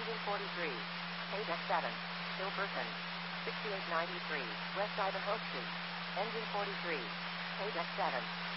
Engine 43. Paydeck 7. Hilberton. 6893. West Ivanhoe Street. Engine 43. Paydeck 7.